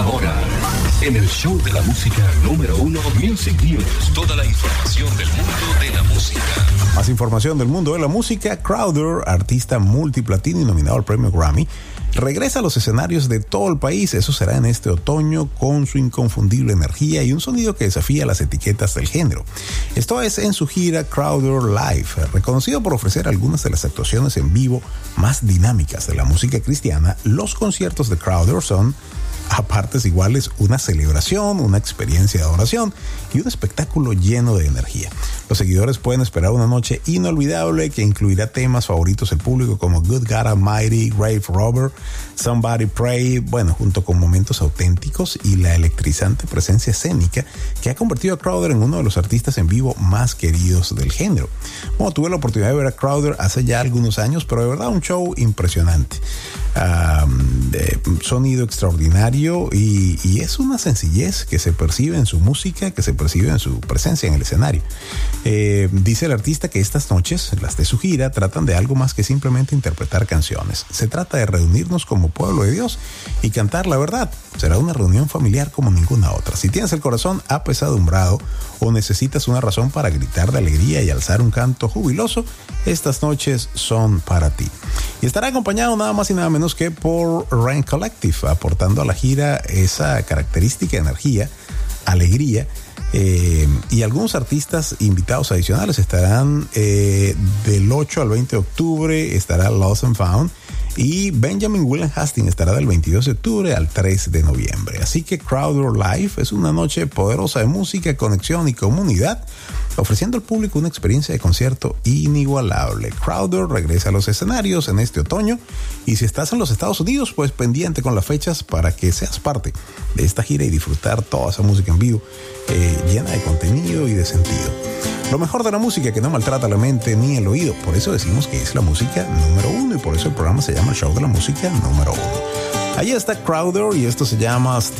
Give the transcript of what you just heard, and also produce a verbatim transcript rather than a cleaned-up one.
Ahora, en el show de la música número uno, Music News. Toda la información del mundo de la música. Más información del mundo de la música. Crowder, artista multiplatino y nominado al premio Grammy, regresa a los escenarios de todo el país. Eso será en este otoño con su inconfundible energía y un sonido que desafía las etiquetas del género. Esto es en su gira Crowder Live, reconocido por ofrecer algunas de las actuaciones en vivo más dinámicas de la música cristiana. Los conciertos de Crowder son, a partes iguales, una celebración, una experiencia de adoración y un espectáculo lleno de energía. Los seguidores pueden esperar una noche inolvidable que incluirá temas favoritos del público como Good God Almighty, Grave Robber, Somebody Pray, bueno, junto con momentos auténticos y la electrizante presencia escénica que ha convertido a Crowder en uno de los artistas en vivo más queridos del género. Bueno, tuve la oportunidad de ver a Crowder hace ya algunos años, pero de verdad un show impresionante. Um, de sonido extraordinario y, y es una sencillez que se percibe en su música, que se percibe en su presencia en el escenario. Eh, dice el artista que estas noches, las de su gira, tratan de algo más que simplemente interpretar canciones. Se trata de reunirnos como pueblo de Dios y cantar la verdad. Será una reunión familiar como ninguna otra. Si tienes el corazón apesadumbrado o necesitas una razón para gritar de alegría y alzar un canto jubiloso, estas noches son para ti. Y estará acompañado nada más y nada menos que por Rain Collective, aportando a la gira esa característica energía, alegría, eh, y algunos artistas invitados adicionales estarán eh, del ocho al veinte de octubre, estará Lost and Found, y Benjamin William Hastings estará del veintidós de octubre al tres de noviembre. Así que Crowder Live es una noche poderosa de música, conexión y comunidad, ofreciendo al público una experiencia de concierto inigualable. Crowder regresa a los escenarios en este otoño y si estás en los Estados Unidos, pues pendiente con las fechas para que seas parte de esta gira y disfrutar toda esa música en vivo eh, llena de contenido y de sentido. Lo mejor de la música que no maltrata la mente ni el oído. Por eso decimos que es la música número uno y por eso el programa se llama el show de la música número uno. Ahí está Crowder y esto se llama Still